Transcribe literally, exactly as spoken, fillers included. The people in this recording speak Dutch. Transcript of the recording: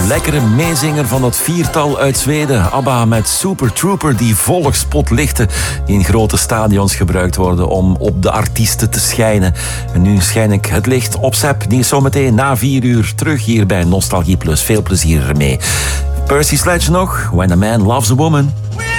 lekkere meezinger van dat viertal uit Zweden. ABBA met Super Trooper, die volksspotlichten die in grote stadions gebruikt worden om op de artiesten te schijnen. En nu schijn ik het licht op Sepp. Die is zometeen na vier uur terug hier bij Nostalgie Plus. Veel plezier ermee. Percy Sledge nog, When a Man Loves a Woman.